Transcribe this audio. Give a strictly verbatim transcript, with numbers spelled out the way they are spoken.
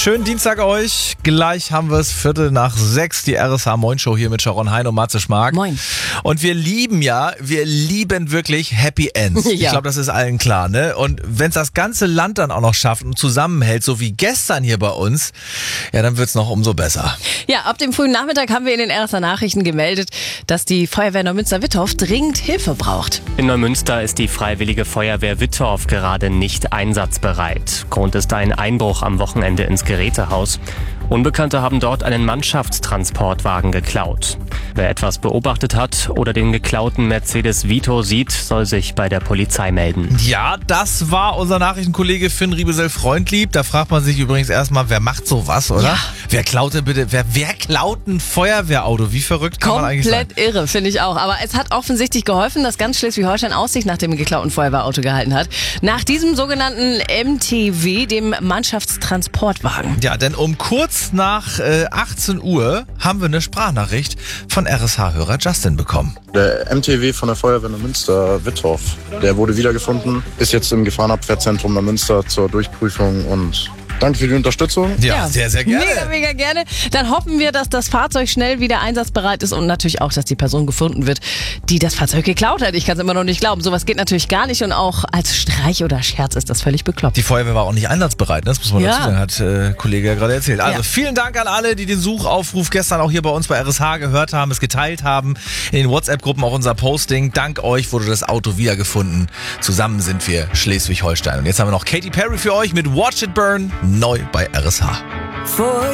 Schönen Dienstag euch. Gleich haben wir es Viertel nach sechs, die R S H Moin Show hier mit Sharon Hein und Matze Schmark. Moin. Und wir lieben ja, wir lieben wirklich Happy Ends. Ja. Ich glaube, das ist allen klar, ne? Und wenn es das ganze Land dann auch noch schafft und zusammenhält, so wie gestern hier bei uns, ja, dann wird's noch umso besser. Ja, ab dem frühen Nachmittag haben wir in den R S H Nachrichten gemeldet, dass die Feuerwehr Neumünster-Wittorf dringend Hilfe braucht. In Neumünster ist die Freiwillige Feuerwehr Wittorf gerade nicht einsatzbereit. Grund ist ein Einbruch am Wochenende ins Gerätehaus. Unbekannte haben dort einen Mannschaftstransportwagen geklaut. Wer etwas beobachtet hat oder den geklauten Mercedes Vito sieht, soll sich bei der Polizei melden. Ja, das war unser Nachrichtenkollege Finn Riebesell-Freundlieb. Da fragt man sich übrigens erstmal, wer macht sowas, oder? Ja. Wer klaut denn bitte, wer, wer klaut ein Feuerwehrauto? Wie verrückt kann man eigentlich sein? Komplett irre, finde ich auch. Aber es hat offensichtlich geholfen, dass ganz Schleswig-Holstein Aussicht nach dem geklauten Feuerwehrauto gehalten hat. Nach diesem sogenannten M T W, dem Mannschaftstransportwagen. Ja, denn um kurz nach äh, achtzehn Uhr haben wir eine Sprachnachricht von R S H-Hörer Justin bekommen. Der M T W von der Feuerwehr Neumünster-Wittorf, der wurde wiedergefunden, ist jetzt im Gefahrenabwehrzentrum Neumünster zur Durchprüfung und danke für die Unterstützung. Ja, Ja, sehr, sehr gerne. Mega, mega gerne. Dann hoffen wir, dass das Fahrzeug schnell wieder einsatzbereit ist und natürlich auch, dass die Person gefunden wird, die das Fahrzeug geklaut hat. Ich kann es immer noch nicht glauben. Sowas geht natürlich gar nicht und auch als Streich oder Scherz ist das völlig bekloppt. Die Feuerwehr war auch nicht einsatzbereit, ne? Das muss man Ja. dazu sagen, hat äh, Kollege ja gerade erzählt. Also Ja. vielen Dank an alle, die den Suchaufruf gestern auch hier bei uns bei R S H gehört haben, es geteilt haben, in den WhatsApp-Gruppen auch unser Posting. Dank euch wurde das Auto wiedergefunden. Zusammen sind wir Schleswig-Holstein. Und jetzt haben wir noch Katy Perry für euch mit Watch It Burn, neu bei R S H.